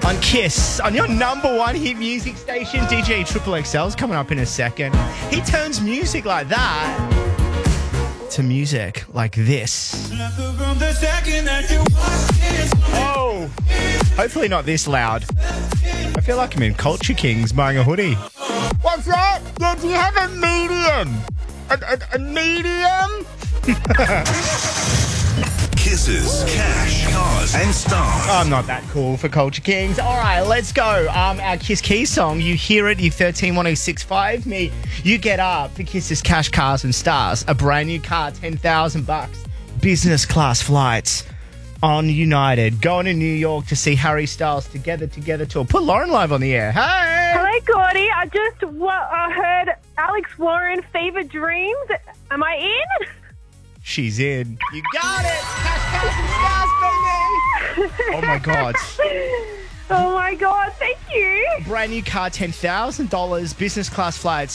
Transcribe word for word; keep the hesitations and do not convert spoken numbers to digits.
on Kiss, on your number one hit music station. D J Triple X L's coming up in a second. He turns music like that to music like this. Oh, hopefully not this loud. I feel like I'm in Culture Kings buying a hoodie. What's that? Yeah, do you have a medium? A, a, a medium? Kisses, cash, cars, and stars. I'm not that cool for Culture Kings. All right, let's go. Um, our Kiss Keys song. You hear it, you thirteen one oh six five. Me, you get up for Kisses, cash, cars, and stars. A brand new car, ten thousand bucks. Business class flights on United. Going to New York to see Harry Styles Together Together tour. Put Lauren live on the air. Hey. Hello, Gordy. I just wa- I heard Alex Warren, Fever Dreams. Am I in? She's in. You got it. Cash, cars, and stars, baby. Oh, my God. Oh, my God. Thank you. Brand new car, ten thousand dollars. Business class flights.